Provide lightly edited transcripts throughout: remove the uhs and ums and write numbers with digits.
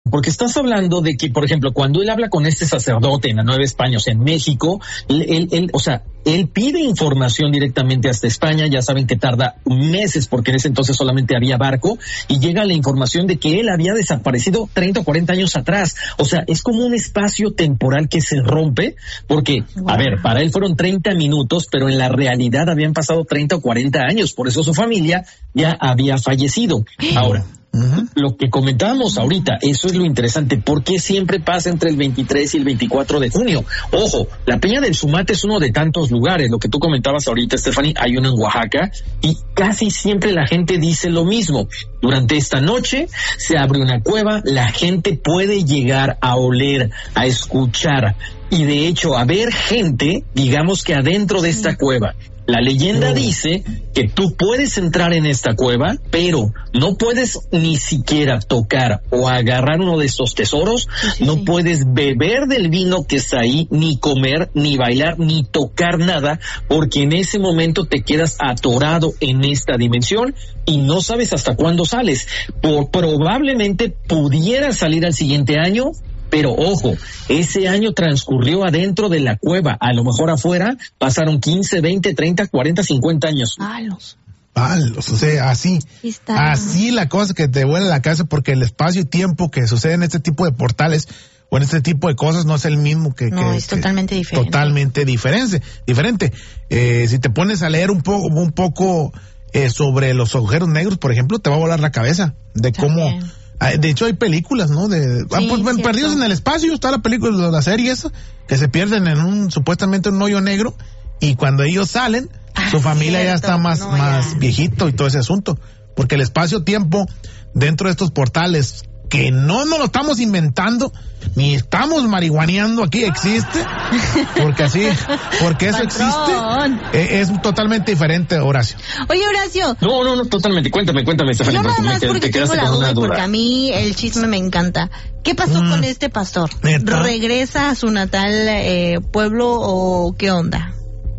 porque estás hablando de que, por ejemplo, cuando él habla con este sacerdote en la Nueva España, o sea, en México, él pide información directamente hasta España. Ya saben que tarda meses porque en ese entonces solamente había barco, y llega la información de que él había desaparecido 30 o 40 años atrás. O sea, es como un espacio temporal que se rompe, porque, a ver, para él fueron 30 minutos, pero en la realidad habían pasado 30 o 40 años, por eso su familia ya había fallecido. Ahora, lo que comentábamos ahorita, eso es lo interesante. ¿Por qué siempre pasa entre el 23 y el 24 de junio? Ojo, la Peña del Sumate es uno de tantos lugares. Lo que tú comentabas ahorita, Stephanie, hay uno en Oaxaca, y casi siempre la gente dice lo mismo. Durante esta noche se abre una cueva, la gente puede llegar a oler, a escuchar, y de hecho a ver gente, digamos que adentro de esta cueva. La leyenda dice que tú puedes entrar en esta cueva, pero no puedes ni siquiera tocar o agarrar uno de estos tesoros, no puedes beber del vino que está ahí, ni comer, ni bailar, ni tocar nada, porque en ese momento te quedas atorado en esta dimensión y no sabes hasta cuándo sales. Probablemente pudieras salir al siguiente año, pero ojo, ese año transcurrió adentro de la cueva. A lo mejor afuera pasaron 15, 20, 30, 40, 50 años. O sea, así la cosa que te vuela la cabeza, porque el espacio y tiempo que sucede en este tipo de portales o en este tipo de cosas no es el mismo es totalmente diferente. Totalmente diferente. Si te pones a leer un poco sobre los agujeros negros, por ejemplo, te va a volar la cabeza de cómo... De hecho hay películas, ¿no? Perdidos en el espacio, está la película, la serie esa, que se pierden en supuestamente un hoyo negro, y cuando ellos salen, su familia ya está más viejito y todo ese asunto, porque el espacio-tiempo dentro de estos portales, que no nos lo estamos inventando, ni estamos marihuaneando aquí, existe, porque eso existe, es totalmente diferente, Horacio. Oye, Horacio. No, totalmente, cuéntame, Stephanie, porque tengo la duda, porque a mí el chisme me encanta. ¿Qué pasó con este pastor? ¿Regresa a su natal pueblo o qué onda?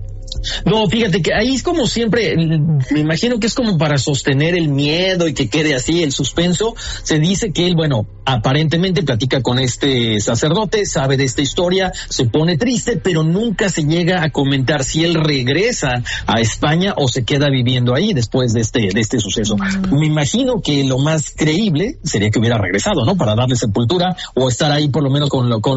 No, fíjate que ahí es como siempre, me imagino que es como para sostener el miedo y que quede así el suspenso. Se dice que él, aparentemente platica con este sacerdote, sabe de esta historia, se pone triste, pero nunca se llega a comentar si él regresa a España o se queda viviendo ahí después de este suceso. Me imagino que lo más creíble sería que hubiera regresado, ¿no? Para darle sepultura o estar ahí por lo menos con lo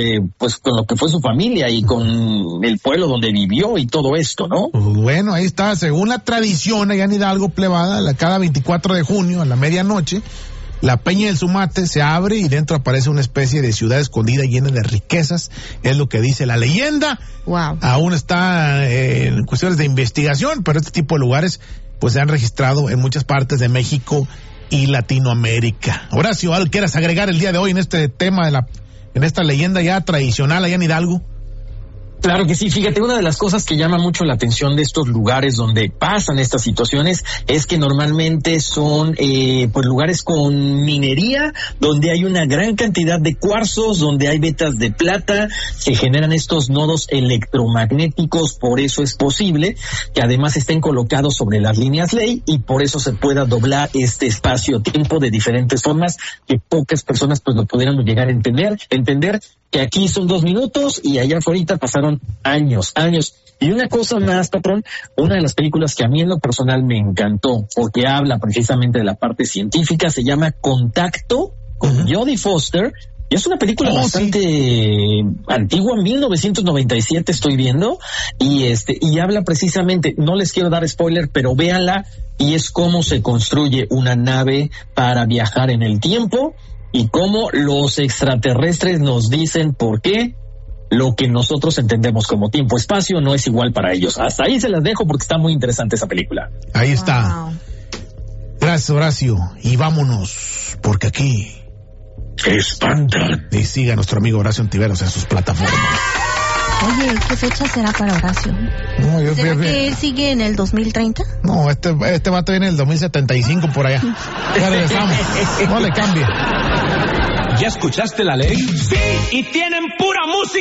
que fue su familia y con el pueblo donde vivió y todo esto, ¿no? Bueno, ahí está. Según la tradición allá en Hidalgo, plebada, cada 24 de junio a la medianoche, la Peña del Sumate se abre y dentro aparece una especie de ciudad escondida llena de riquezas. Es lo que dice la leyenda. Wow. Aún está en cuestiones de investigación, pero este tipo de lugares pues se han registrado en muchas partes de México y Latinoamérica. Horacio, ¿algo quieras agregar el día de hoy en este tema en esta leyenda ya tradicional allá en Hidalgo? Claro que sí, fíjate, una de las cosas que llama mucho la atención de estos lugares donde pasan estas situaciones es que normalmente son lugares con minería, donde hay una gran cantidad de cuarzos, donde hay vetas de plata, se generan estos nodos electromagnéticos, por eso es posible que además estén colocados sobre las líneas ley y por eso se pueda doblar este espacio-tiempo de diferentes formas que pocas personas pues lo pudiéramos llegar a entender que aquí son 2 minutos y allá afuera pasaron años. Y una cosa más, patrón, una de las películas que a mí en lo personal me encantó, porque habla precisamente de la parte científica, se llama Contacto, con Jodie Foster, y es una película bastante antigua, 1997 estoy viendo, y habla precisamente, no les quiero dar spoiler, pero véanla, y es cómo se construye una nave para viajar en el tiempo, y cómo los extraterrestres nos dicen por qué lo que nosotros entendemos como tiempo-espacio no es igual para ellos. Hasta ahí se las dejo porque está muy interesante esa película. Ahí está. Wow. Gracias, Horacio. Y vámonos, porque aquí espantan. Y siga nuestro amigo Horacio Ontiveros en sus plataformas. Oye, ¿qué fecha será para Horacio? No, ¿Será que él sigue en el 2030? No, este vato viene en el 2075 por allá. Ya regresamos. No le cambie. ¿Ya escuchaste la ley? Sí, y tienen pura música.